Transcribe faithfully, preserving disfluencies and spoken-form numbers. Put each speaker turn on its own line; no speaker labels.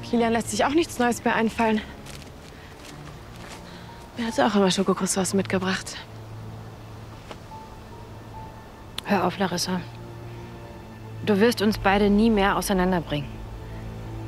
Kilian lässt sich auch nichts Neues mehr einfallen. Er hat auch immer Schokokroissants mitgebracht.
Hör auf, Larissa. Du wirst uns beide nie mehr auseinanderbringen.